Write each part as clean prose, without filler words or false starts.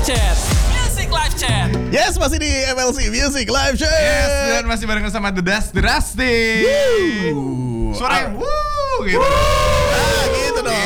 Chat. Music Live Chat. Yes, masih di MLC Music Live Chat. Yes, dan masih bareng sama The Rusty. Suara gitu. Gitu dong.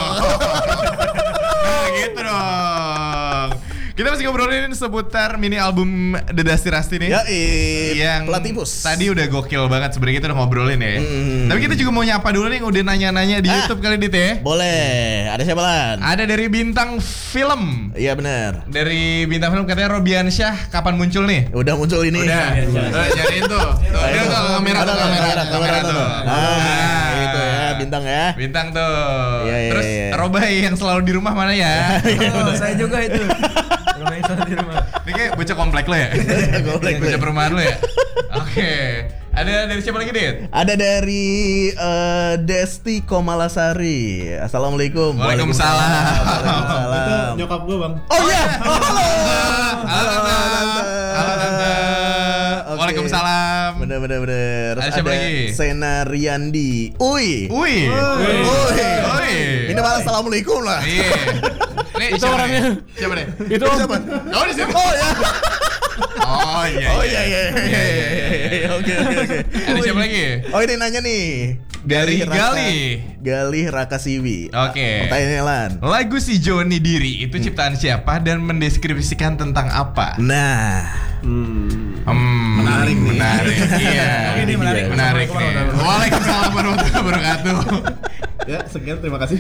Gitu dong. Kita masih ngobrolin seputar mini album The Rusty nih. Yang Platypus. Tadi udah gokil banget sebenarnya, kita udah ngobrolin ya. Tapi kita juga mau nyapa dulu nih yang udah nanya-nanya di YouTube kali Dit ya. Boleh. Ada siapa Lan? Ada dari Bintang Film. Iya benar. Dari Bintang Film katanya Robiansyah kapan muncul nih? Udah muncul ini. Udah. Nyariin tuh. Tuh, dia tuh kamera tuh. Itu ya, Bintang ya. Bintang tuh. Iya, iya, Terus iya. Robai yang selalu di rumah mana ya? Oh, saya juga itu. Rumah yang selalu di rumah. Ini kayak bocah komplek lo ya? Komplek lo Bocah ya. perumahan lo ya? Oke. Ada dari siapa lagi, Dit? Ada dari Desti Komalasari. Assalamualaikum. Waalaikumsalam. Waalaikumsalam. Nyokap gue bang. Oh iya. Oh, halo. Halo, Tante. Halo, Tante. Oke. Waalaikumsalam. Bener. Ada siapa lagi? Sena Riyandi. Uy. Uy. Ini malah assalamualaikum lah. Iya. Nih, Itu orangnya. Siapa nih? Itu Siapa? Oh, di sini. Oh ya. Oh iya. Oh iya. Oke. Ada siapa lagi? Oh ini nanya nih. Dari Raka- Gali. Gali Rakasiwi. Oke. Pertanyaannya Lan. Lagu Si Joni Diri itu ciptaan siapa dan mendeskripsikan tentang apa? Nah. Menarik nih. Menarik. Iya. Ini menarik. Menarik nih. Waalaikumsalam warahmatullahi wabarakatuh. Ya sekian, terima kasih.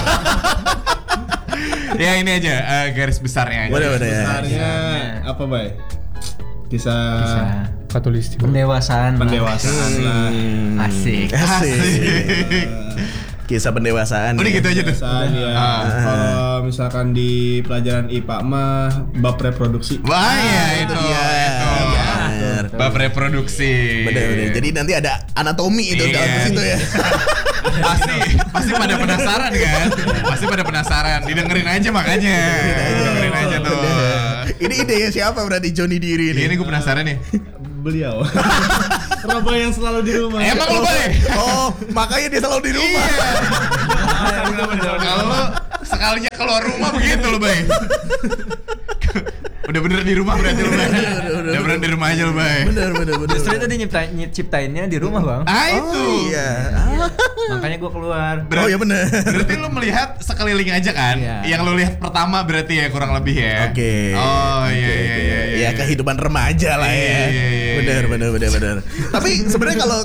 Ya ini aja garis besarnya aja. Bener ya. Sebenarnya apa bay? Kisah Pendewasaan. pendewasaan lah. Asik. Asik. Kisah pendewasaan. Udah ya. gitu aja tuh. Pendewasaan ya. Kalau misalkan di pelajaran IPA mah bab reproduksi. Wah ya itu. Iya. Itu. Bener. Bab reproduksi. Bener. Jadi nanti ada anatomi itu Iya. dalam situ ya. Pasti pada penasaran kan? Pasti pada penasaran. Didengerin aja makanya. Dengerin aja tuh. Ini idenya siapa berarti Joni Diri ini? Ini gue penasaran nih. Beliau. Robo yang selalu di rumah. Emang lu Bay? Oh, makanya dia selalu di rumah. Kalau lu sekalinya keluar rumah begitu lu Bay. Udah bener di rumah berarti lu Bay. Udah bener di rumah aja lu Bay. Bener. Justru itu dia nyiptainnya di rumah bang. Itu. Iya. Makanya gue keluar. Oh iya bener. Berarti lu melihat sekeliling aja kan? Iya. Yang lu lihat pertama berarti ya kurang lebih ya. Oke. Oh iya. Ya kehidupan remaja lah ya. Iya. Bener. Tapi sebenarnya kalau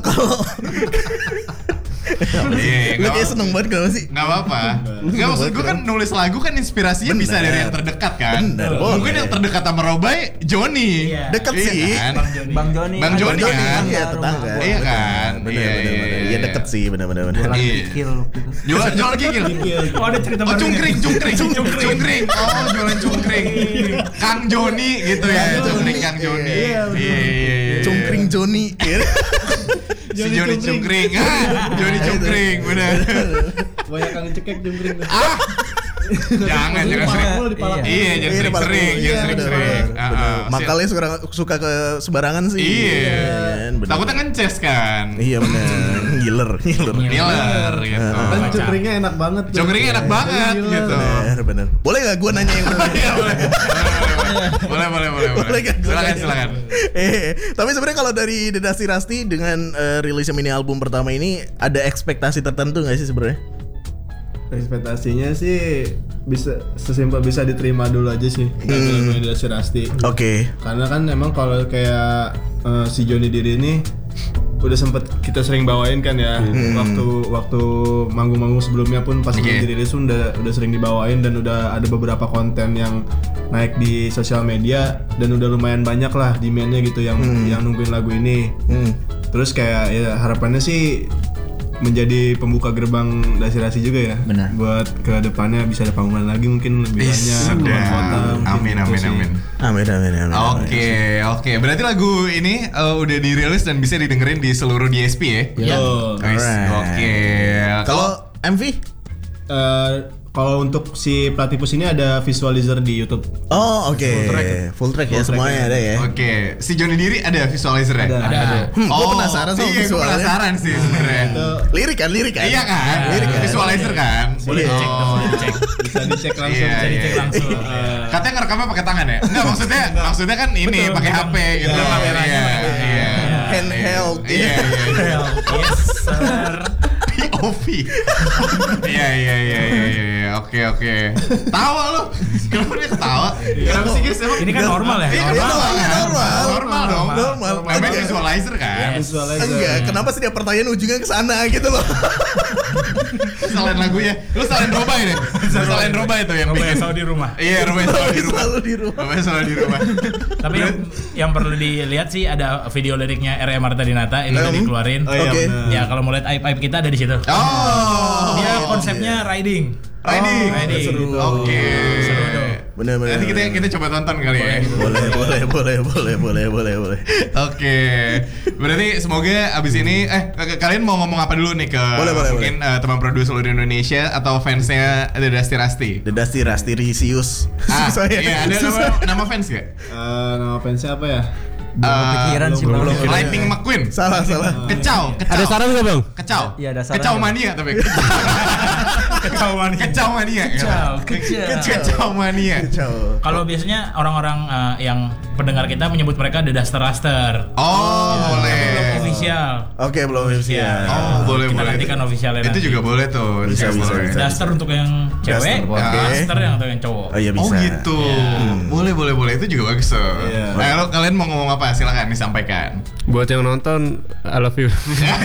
Iya, lu nggak kayak apa- seneng banget gak sih? Nggak apa-apa. Nggak, maksud gue kan nulis lagu kan inspirasinya Bener. bisa dari yang terdekat kan. Bener, Mungkin boleh. yang terdekat sama Robai, Joni. Iya. Deket Iya sih. kan? Bang Joni. Bang Joni Joni kan? iya tetangga. Iya kan? Bener. Iya deket sih bener. Jualan Iya. kikil gitu. Jualan gigil. Oh ada cerita Oh cungkring. Oh jualan cungkring. Kang Joni gitu ya. Cungkring Kang Joni. Iya, betul. Iya. Cungkring Joni. Si Joni cungkring. Joni cungkring. Bener. Banyak yang cekek jungkring. Jangan sering. Mulu di pala. Iya, jangan Iya, sering. Jangan bener. sering. Makalnya suka ke sembarangan sih. Iya. kan? Bener. Takutnya ngeces kan. Iya bener. Ngiler. Ngiler gitu. Dan cungkringnya enak banget. tuh. Cungkringnya enak banget Gila. gitu. Bener. Boleh gak gue nanya yang bener? Iya, boleh. Boleh. Boleh gak gue nanya? Silakan. Tapi sebenarnya kalau dari The Dusty Rusty dengan rilisnya mini album pertama ini ada ekspektasi tertentu gak sih sebenarnya? Ekspektasinya sih bisa sesimpel bisa diterima dulu aja sih. Dari Dusty Rusty. Oke. Karena kan emang kalau kayak si Joni Diri ini udah sempet kita sering bawain kan ya. Waktu manggung-manggung sebelumnya pun pas Oke. dirilis pun udah sering dibawain dan udah ada beberapa konten yang naik di sosial media dan udah lumayan banyak lah demand-nya gitu yang nungguin lagu ini. Terus kayak ya harapannya sih menjadi pembuka gerbang Dasi juga ya. Benar. Buat ke depannya bisa ada panggungan lagi mungkin lebih banyak keluar kota. mungkin gitu sih. Amin. Amin. Oke. Berarti lagu ini udah dirilis dan bisa didengerin di seluruh DSP ya? Betul. Guys, Alright. oke. Kalau MV? Eh, kalau untuk si Platypus ini ada visualizer di YouTube. Oh oke, full track ya semuanya ada ya. Oke, si Johnny Diri ada visualizer ya? Ada. Gue penasaran sama iya, gue visualnya. penasaran sih sebenarnya. Lirik kan? Iya kan? Lirik kan? Visualizer kan? Boleh Iya. dicek dong, boleh dicek. Bisa dicek langsung. Iya, Bisa dicek iya. langsung. Katanya ngerekamnya pakai tangan ya? Enggak, maksudnya kan ini pakai HP gitu. Iya, kameranya pakai. Iya. Handheld. Iya, iya. Yes, sir. POV. Iya. Oke. Tawa lu. Kenapa dia ketawa? Kenapa sih guys? Emang Ini kan normal ya? Iya, normal dong. Normal. Namanya visualizer kan? Visualizer. Enggak, kenapa setiap pertanyaan ujungnya ke sana gitu loh. Salahin lagunya. Lu salahin Roba ini. Salahin Roba itu yang Coba bikin. selalu di rumah. Iya, Roba selalu di rumah. Selalu di rumah. Roba selalu di rumah. Tapi yang perlu dilihat sih ada video liriknya R.E. Marta Dinata ini udah dikeluarin. Oh iya, Oke. benar. Ya kalau mau lihat aib-aib kita ada di situ. Oh. Dia konsepnya riding. Riding. Riding. seru. Oke. Seru dong. Bener-bener. Nanti kita coba tonton kali ya. Boleh. Oke. Berarti semoga abis ini kalian mau ngomong apa dulu nih ke Boleh. mungkin teman produser seluruh Indonesia atau fansnya The Dusty Rusty? The Dusty Risius. Susah ya. Iya, ada Susah. nama fans gak? Nama fansnya apa ya? Kepikiran sih belum. Bang. Lightning McQueen. Salah. Kecau. Ada saran nggak Bang? Kecau. Iya, ada saran Kecau nggak? mania tapi. Kecau mania. Kecau mania. Kecau mania. Kacau. Kalau biasanya orang-orang yang pendengar kita menyebut mereka The Duster Raster. Oh, boleh. Tapi belum official. Oke, belum official. Oh, boleh. Kita nantikan officialnya Itu nanti. juga boleh tuh. Bisa. Duster untuk yang cewek, Duster, oke. Duster yang untuk yang cowok. Oh iya bisa. Oh gitu. Boleh. Itu juga bagus tuh. Iya. Nah, kalau kalian mau ngomong apa? Silakan disampaikan. Buat yang nonton, I love you.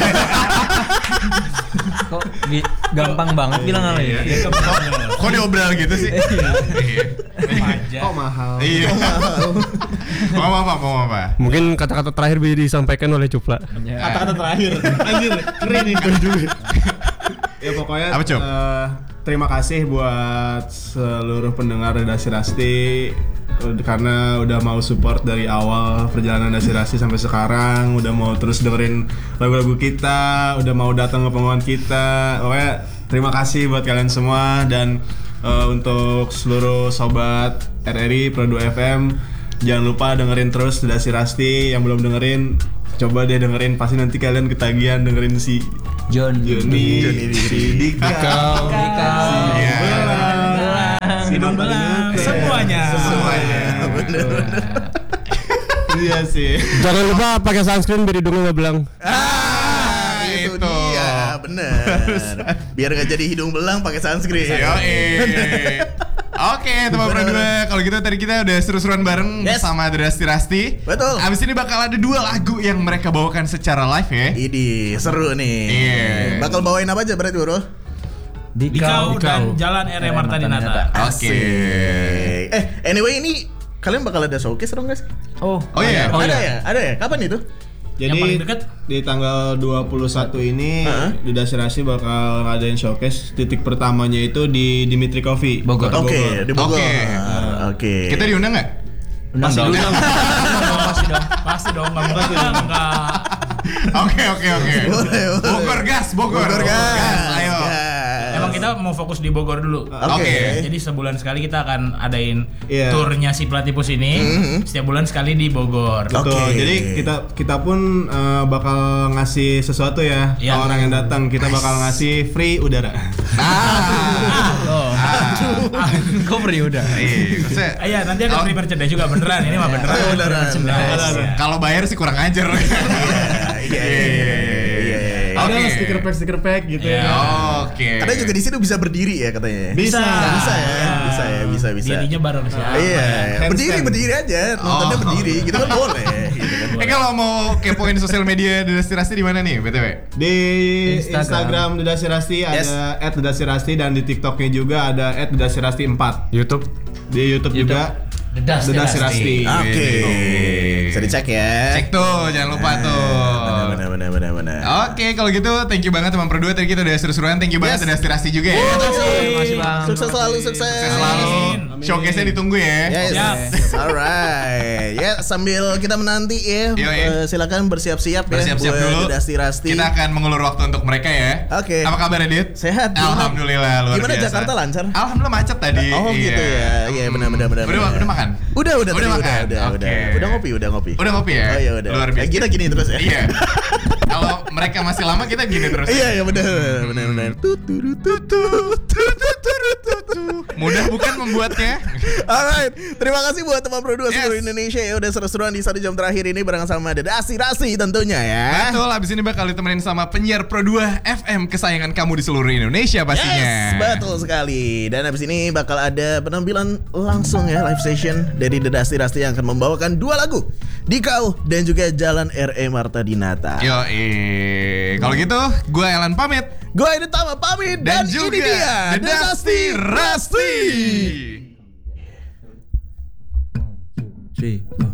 Kok gampang banget bilang hal ini? Iya, Kok diobral gitu sih? Remaja. Kok mahal? Iya. Mau apa? Mungkin kata-kata terakhir bisa disampaikan oleh Cupla. Kata-kata terakhir. Anjir, keren nih. Ya pokoknya Apa, Cop? terima kasih buat seluruh pendengar Dasi Rasti karena udah mau support dari awal perjalanan Dasi Rasti sampai sekarang, udah mau terus dengerin lagu-lagu kita, udah mau datang ke pengumuman kita. Pokoknya terima kasih buat kalian semua dan untuk seluruh sobat RRI Pro 2 FM jangan lupa dengerin terus Dasi Rasti. Yang belum dengerin coba deh dengerin, pasti nanti kalian ketagihan dengerin si Johnny, si Dika, Iya. Hidung belang, semuanya. Iya sih. Jangan lupa pakai sunscreen biar hidungnya nggak belang. Itu itu. dia, bener. Biar nggak jadi hidung belang pakai sunscreen. Oke, teman berdua. Kalau gitu tadi kita udah seru-seruan bareng Yes. sama The Dusty Rusty. Betul. Abis ini bakal ada 2 lagu yang mereka bawakan secara live ya. Ini seru nih. Iya. Bakal bawain apa aja berarti bro? Dikau dan Jalan R.E. Marta Dinata. Oke. Anyway ini kalian bakal ada showcase dong guys? Oh iya. Ada ya? Kapan itu? Jadi Yang paling dekat? di tanggal 21 ini di Dasi Rasti bakal ngadain showcase. Titik pertamanya itu di Dimitri Coffee, Bogor. Kota Oke, di Bogor. Oke. Oke. Kita diundang nggak? Pasti dong. Pasti dong, enggak. Oke. Boleh. Bogor gas. Ayo. Emang kita mau fokus di Bogor dulu. Oke. Jadi sebulan sekali kita akan adain Iya. turnya si Platypus ini. Setiap bulan sekali di Bogor. Betul. Oke. Jadi kita pun bakal ngasih sesuatu ya ke Iya. orang yang datang. Kita bakal ngasih free udara. Kok beri udah? Iya, nanti ada free merchandise juga beneran. Ini mah beneran. Beneran. Kalau bayar sih kurang ajar. Iya. Ada Oke. stiker pack gitu Iya. ya. Oke. Katanya juga di sini bisa berdiri ya katanya. Bisa. Bisa. Dirinya bareng siapa? Iya, Handstand. berdiri aja. Nontonnya berdiri, gitu kan boleh. Gitu kan. Kalau mau kepoin sosial media The Dusty Rusty di mana nih, BTW? Di Instagram. Instagram Dasi Rasti Yes. ada @Dasi Rasti dan di TikToknya juga ada @Dasi Rasti 4. YouTube. Di YouTube juga The Dusty Rasti. Oke. Bisa dicek ya. Cek tuh, jangan lupa tuh. Benar. Oke, kalau gitu thank you banget teman berdua. Tadi kita udah seru-seruan. Thank you banget Yes. udah Rasti juga ya. Terima kasih Bang. Sukses selalu, sukses. Sukses selalu. Showcase-nya ditunggu ya. Yes. Siap. Alright. Ya, sambil kita menanti ya. Yoi. Silakan bersiap-siap ya. Bersiap-siap buat dulu. The Dusty Rasti. Kita akan mengulur waktu untuk mereka ya. Oke. Apa kabarnya, Dit? Sehat. Alhamdulillah, luar Gimana biasa. Jakarta lancar? Alhamdulillah macet tadi. Oh gitu ya. Iya benar. Udah makan? Udah tadi, makan? udah. Oke. Udah ngopi. Udah ngopi ya? Oh iya udah. Luar biasa. Kita gini terus ya. Iya. Kalau mereka masih lama kita gini terus. Iya benar. Mudah bukan membuatnya? Alright, terima kasih buat teman produksi Yes. seluruh Indonesia ya udah seru-seruan di 1 jam terakhir ini bareng sama The Dusty Rasti tentunya ya. Betul, abis ini bakal ditemenin sama penyiar Pro 2 FM kesayangan kamu di seluruh Indonesia pastinya. Yes, betul sekali. Dan abis ini bakal ada penampilan langsung ya, live session dari The Dusty Rasti yang akan membawakan 2 lagu, Dikau dan juga Jalan R.E. Marta Dinata. Yo, kalau gitu, gue Elan pamit. Gue ini Tama pamit dan, juga ini dia The Dusty Rasti. Three,